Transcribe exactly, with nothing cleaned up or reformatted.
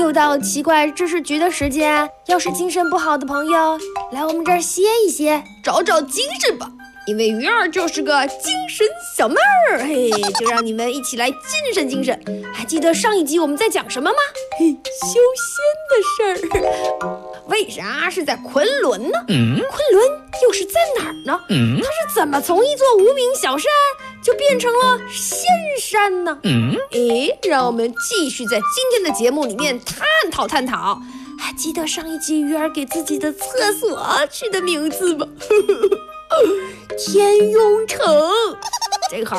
又到了奇怪知识局的时间，要是精神不好的朋友，来我们这儿歇一歇，找找精神吧。因为鱼儿就是个精神小妹儿，嘿，就让你们一起来精神精神。还记得上一集我们在讲什么吗？嘿，修仙的事儿。为啥是在昆仑呢？嗯、昆仑又是在哪儿呢？嗯、它是怎么从一座无名小山就变成了仙山呢？嗯，诶，让我们继续在今天的节目里面探讨探讨。还记得上一集鱼儿给自己的厕所取的名字吗？天雍城，这个好